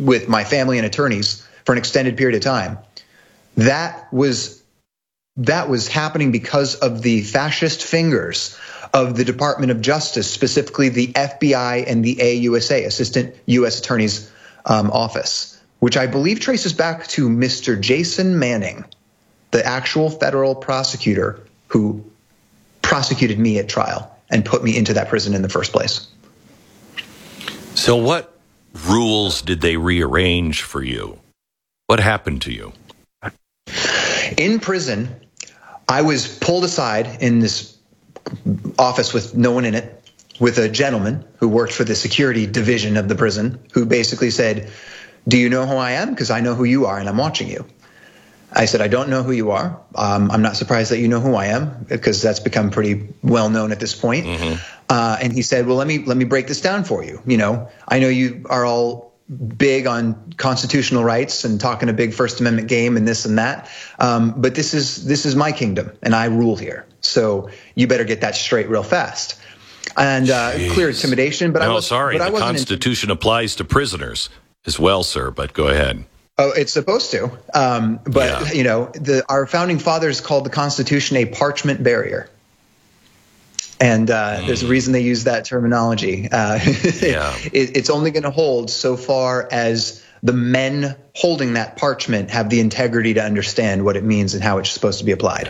with my family and attorneys for an extended period of time. That was happening because of the fascist fingers of the Department of Justice, specifically the FBI and the AUSA, Assistant U.S. Attorney's Office, which I believe traces back to Mr. Jason Manning, the actual federal prosecutor who prosecuted me at trial and put me into that prison in the first place. So what rules did they rearrange for you? What happened to you? In prison, I was pulled aside in this office with no one in it, with a gentleman who worked for the security division of the prison, who basically said, "Do you know who I am? Because I know who you are and I'm watching you." I said, "I don't know who you are. I'm not surprised that you know who I am, because that's become pretty well known at this point." And he said, "Well, let me break this down for you. You know, I know you are all big on constitutional rights and talking a big First Amendment game and this and that. But this is my kingdom and I rule here. So you better get that straight real fast." And clear intimidation. But the Constitution applies to prisoners as well, sir. But go ahead. Oh, it's supposed to. You know, our founding fathers called the Constitution a parchment barrier. And there's a reason they use that terminology. It's only going to hold so far as the men holding that parchment have the integrity to understand what it means and how it's supposed to be applied.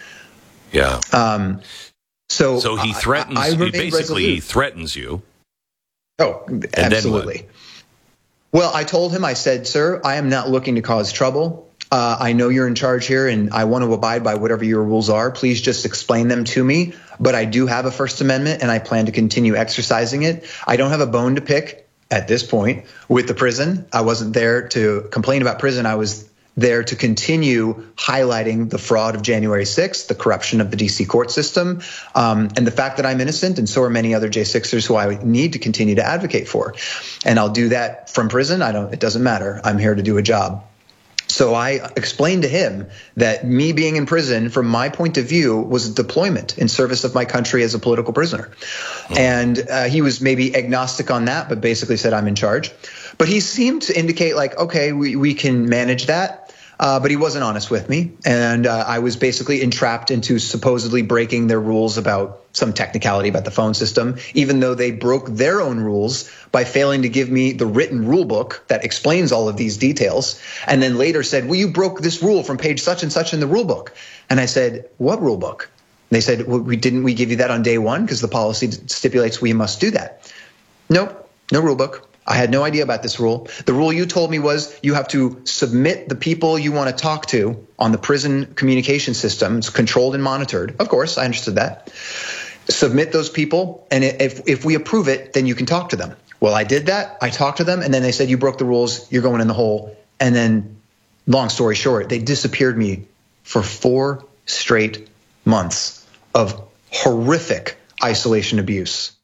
So he threatens. He threatens you. Oh, absolutely. Well, I told him, I said, "Sir, I am not looking to cause trouble. I know you're in charge here and I want to abide by whatever your rules are. Please just explain them to me. But I do have a First Amendment and I plan to continue exercising it. I don't have a bone to pick at this point with the prison. I wasn't there to complain about prison. I was there to continue highlighting the fraud of January 6th, the corruption of the D.C. court system, and the fact that I'm innocent, and so are many other J6ers who I need to continue to advocate for. And I'll do that from prison. It doesn't matter. I'm here to do a job." So I explained to him that me being in prison, from my point of view, was a deployment in service of my country as a political prisoner. And he was maybe agnostic on that, but basically said, "I'm in charge." But he seemed to indicate like, okay, we can manage that. But he wasn't honest with me. And I was basically entrapped into supposedly breaking their rules about some technicality about the phone system, even though they broke their own rules by failing to give me the written rule book that explains all of these details. And then later said, "Well, you broke this rule from page such and such in the rule book." And I said, "What rule book?" And they said, "Well, didn't we give you that on day one? Because the policy stipulates we must do that." Nope, no rule book. I had no idea about this rule. The rule you told me was you have to submit the people you want to talk to on the prison communication system. It's controlled and monitored. Of course, I understood that. Submit those people, and if we approve it, then you can talk to them. Well, I did that. I talked to them, and then they said, "You broke the rules. You're going in the hole." And then, long story short, they disappeared me for 4 straight months of horrific isolation abuse.